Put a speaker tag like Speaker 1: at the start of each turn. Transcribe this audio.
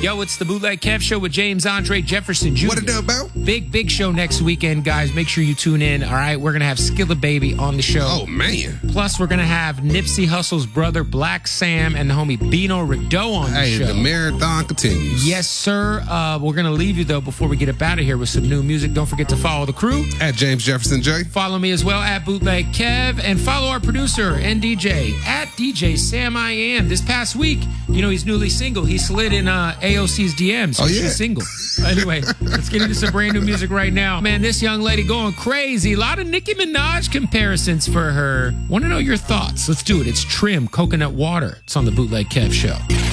Speaker 1: Yo, it's the Bootleg Kev Show with James Andre Jefferson Jr.
Speaker 2: What it do, Bo?
Speaker 1: Big show next weekend, guys. Make sure you tune in. All right, we're gonna have Skilla Baby on the show.
Speaker 2: Oh man!
Speaker 1: Plus, we're gonna have Nipsey Hussle's brother Black Sam and the homie Bino Rideau on the show.
Speaker 2: The marathon continues.
Speaker 1: Yes, sir. We're gonna leave you though before we get up out of here with some new music. Don't forget to follow the crew
Speaker 2: at James Jefferson J.
Speaker 1: Follow me as well at Bootleg Kev, and follow our producer and DJ at DJ Sam I Am. This past week, you know he's newly single. He slid in AOC's DMs. So she's single. Anyway, let's get into some brand new music right now. Man, this young lady going crazy. A lot of Nicki Minaj comparisons for her. Want to know your thoughts? Let's do it. It's Trim, Coconut Water. It's on the Bootleg Kev Show.